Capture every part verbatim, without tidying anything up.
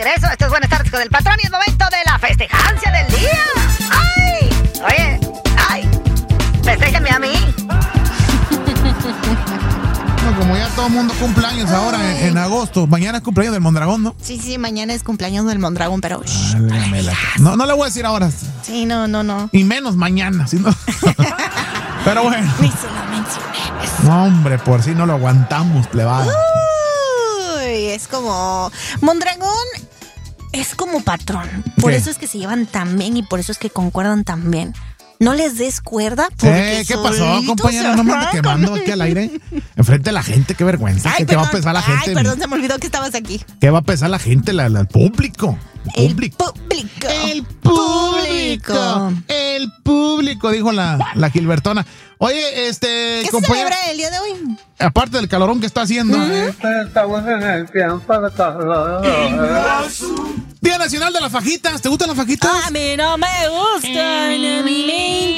regreso. Esto es Buenas Tardes con el Patrón y es momento de la festejancia del día. ¡Ay! Oye, ¡ay! Festéjenme a mí. No, como ya todo el mundo cumple años ahora en, en agosto. Mañana es cumpleaños del Mondragón, ¿no? Sí, sí, mañana es cumpleaños del Mondragón, pero... Válgame la- No, no le voy a decir ahora. Sí, no, no, no. Y menos mañana, ¿sí? No. Pero bueno. Ni se lo mencioné. No, hombre, por si no lo aguantamos, plebada. Uy, es como... Mondragón es como patrón. Por ¿Qué? eso es que se llevan tan bien y por eso es que concuerdan tan bien. No les des cuerda porque Eh, ¿Qué pasó, solitos compañera? se No me anda arrancan. quemando aquí al aire. Enfrente de la gente, qué vergüenza. Ay, ¿Qué, qué va a perdón. pesar la gente? Ay, perdón, se me olvidó que estabas aquí. ¿Qué va a pesar la gente? La, la- el público. El El público. público. El público. El público, dijo la, la Gilbertona. Oye, este, ¿Qué se compañera, celebra el día de hoy? aparte del calorón que está haciendo, Estamos en el tiempo de calor. Día Nacional de las Fajitas. ¿Te gustan las fajitas? A mí no me gustan, a mí me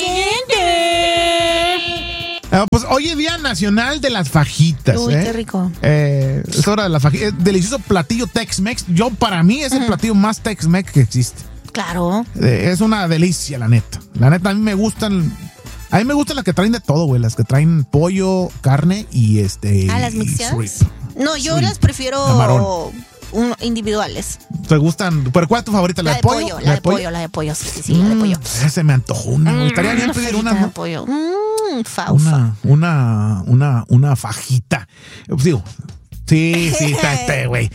encantan. Ah, pues hoy es Día Nacional de las Fajitas. Uy, ¿eh? qué rico. Eh, es hora de las fajitas. Eh, delicioso platillo Tex-Mex. Yo, para mí, es el platillo más Tex-Mex que existe. Claro. Eh, es una delicia, la neta. La neta, a mí me gustan. A mí me gustan las que traen de todo, güey. Las que traen pollo, carne y este. ¿A las y mixeadas? shrimp. No, yo Shrimp. las prefiero Camarón. un- individuales. ¿Te gustan? ¿Pero cuál es tu favorita? ¿La, La de pollo? la de pollo, la de pollo, sí, sí, sí, la de pollo. Mm, ese me antojó una, güey. Estaría bien Mm, pedir fajita una, de ¿no? pollo. Mmm, faufa. Una, una, una, una fajita. Pues digo, sí, sí, está este, güey.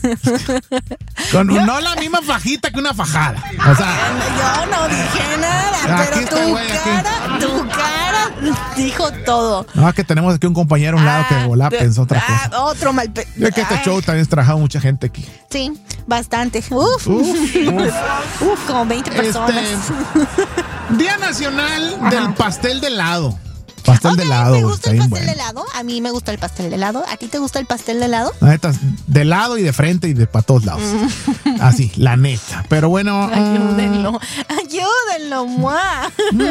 Con- No la misma fajita que una fajada. O sea, Yo no dije nada, Aquí pero está, tu güey, aquí. cara, tu cara dijo todo. no, que tenemos aquí un compañero a un lado que de volada Ah, pensó otra ah, cosa. Otro mal pe- Es que este Ay, show también has trabajado mucha gente aquí. Sí, bastante. Uf, Uf, uf, como veinte personas. Este, Día Nacional del Pastel de Helado. Pastel Ok, de helado, me güey. gusta Está el bien pastel de bueno. helado. A mí me gusta el pastel de helado. ¿A ti te gusta el pastel de helado? La neta, de lado y de frente y de para todos lados. Así, la neta. Pero bueno. Ayúdenlo, ayúdenlo, muah.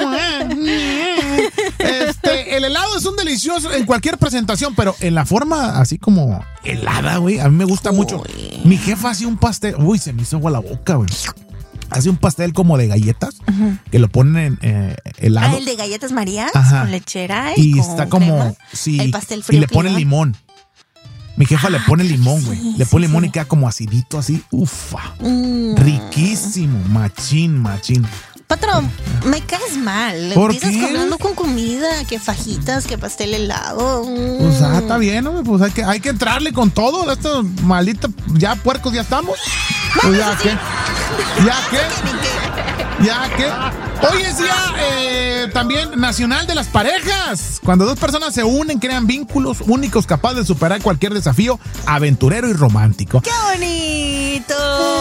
Este, el helado es un delicioso en cualquier presentación, pero en la forma así como helada, güey. A mí me gusta mucho. Uy. Mi jefa hacía un pastel. Uy, se me hizo agua la boca, güey. Hace un pastel como de galletas que lo ponen en eh, helado. Ah, el de galletas Marías Ajá. con lechera y, y con está como. crema. Sí. El pastel frío y le pone Clima. limón. Mi jefa le pone limón, güey. sí, le pone sí, limón sí. y queda como acidito así. Ufa. Mm. Riquísimo. Machín, machín. Patrón, me caes mal. ¿Por Empiezas qué? hablando con comida, que fajitas, que pastel helado. Mm. Pues ah, está bien, hombre, pues hay que, hay que entrarle con todo. Esto, maldita, ya puercos ya estamos. Pues ya que, ya que, ya que. Hoy es día eh, también nacional de las parejas. Cuando dos personas se unen, crean vínculos únicos capaces de superar cualquier desafío aventurero y romántico. ¡Qué bonito!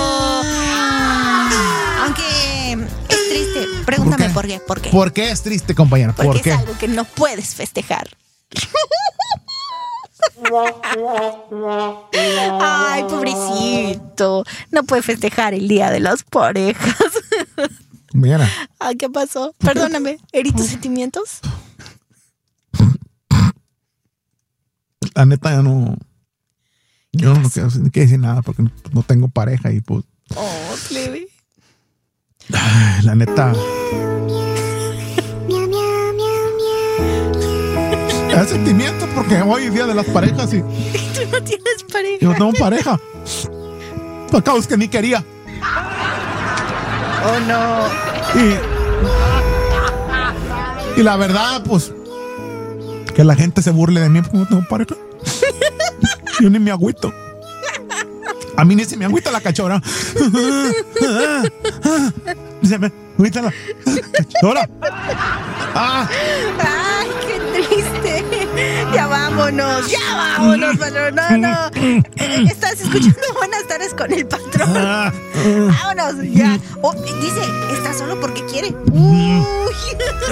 Aunque es triste. Pregúntame por qué. ¿Por qué? ¿Por qué es triste, compañera? Porque ¿Por es qué? algo que no puedes festejar. Ay, pobrecito. No puede festejar el día de las parejas. Compañera, Ay, ¿qué pasó? Perdóname. ¿Herí tus sentimientos? la neta ya no. Yo no quiero, no quiero decir nada porque no, no tengo pareja y pues. Oh, plebe. Ay, la neta. Es sentimiento porque hoy es día de las parejas y Tú no tienes pareja. yo no tengo pareja. Acabo es que ni quería. Oh, no. Y, y la verdad, pues, que la gente se burle de mí porque no tengo pareja. Yo ni me agüito. A mí ni se me agüita la cachora. Se me agüita la cachora. Ah, Ay, qué triste. Ya vámonos, ya vámonos, patrón. No, no. Eh, Estás escuchando Buenas Tardes con el patrón. ah, Vámonos, ya. Oh, dice, está solo porque quiere. Uy.